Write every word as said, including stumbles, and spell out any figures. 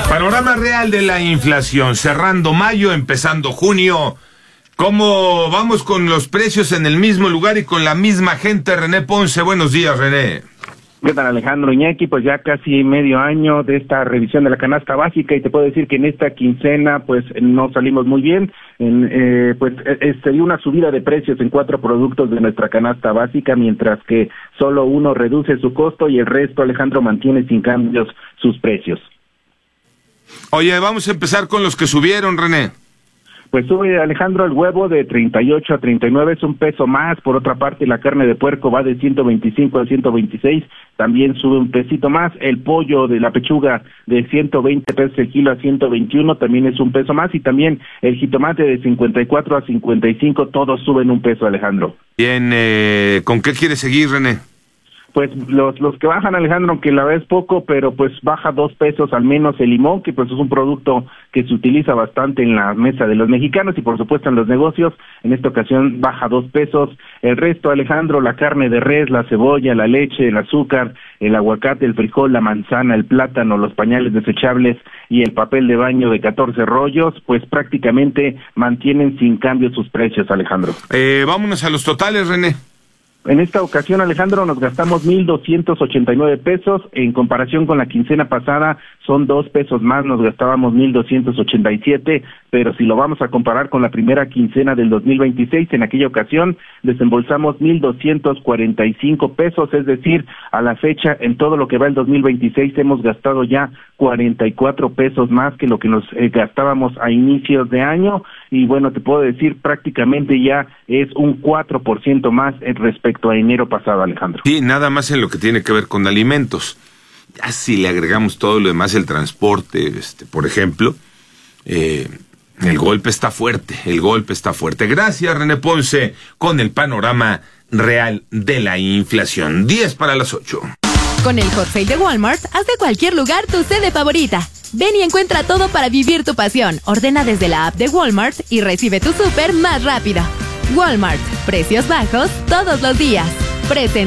Panorama real de la inflación, cerrando mayo, empezando junio. ¿Cómo vamos con los precios en el mismo lugar y con la misma gente? René Ponce, buenos días, René. ¿Qué tal, Alejandro Iñaki? Pues ya casi medio año de esta revisión de la canasta básica y te puedo decir que en esta quincena pues no salimos muy bien. En, eh, pues eh, se dio una subida de precios en cuatro productos de nuestra canasta básica, mientras que solo uno reduce su costo y el resto, Alejandro, mantiene sin cambios sus precios. Oye, vamos a empezar con los que subieron, René. Pues sube, Alejandro, el huevo de treinta y ocho a treinta y nueve, es un peso más. Por otra parte, la carne de puerco va de ciento veinticinco a ciento veintiséis, también sube un pesito más. El pollo de la pechuga de ciento veinte pesos el kilo a ciento veintiuno, también es un peso más. Y también el jitomate de cincuenta y cuatro a cincuenta y cinco, todos suben un peso, Alejandro. Bien, eh, ¿con qué quieres seguir, René? Pues los los que bajan, Alejandro, aunque la vez poco, pero pues baja dos pesos al menos el limón, que pues es un producto que se utiliza bastante en la mesa de los mexicanos y por supuesto en los negocios. En esta ocasión baja dos pesos. El resto, Alejandro, la carne de res, la cebolla, la leche, el azúcar, el aguacate, el frijol, la manzana, el plátano, los pañales desechables y el papel de baño de catorce rollos, pues prácticamente mantienen sin cambio sus precios, Alejandro. Eh, vámonos a los totales, René. En esta ocasión, Alejandro, nos gastamos mil doscientos ochenta y nueve pesos. En comparación con la quincena pasada, son dos pesos más, nos gastábamos mil doscientos ochenta y siete, pero si lo vamos a comparar con la primera quincena del dos mil veintiséis, en aquella ocasión desembolsamos mil doscientos cuarenta y cinco pesos, es decir, a la fecha, en todo lo que va el dos mil veintiséis, hemos gastado ya cuarenta y cuatro pesos más que lo que nos eh, gastábamos a inicios de año, y bueno, te puedo decir, prácticamente ya es un cuatro por ciento más en respecto a enero pasado, Alejandro. Sí, nada más en lo que tiene que ver con alimentos. Ya si le agregamos todo lo demás, el transporte, este, por ejemplo, eh, el golpe está fuerte, el golpe está fuerte. Gracias, René Ponce, con el panorama real de la inflación. diez para las ocho. Con el Hot Sale de Walmart, haz de cualquier lugar tu sede favorita. Ven y encuentra todo para vivir tu pasión. Ordena desde la app de Walmart y recibe tu súper más rápido. Walmart, precios bajos todos los días. Presenta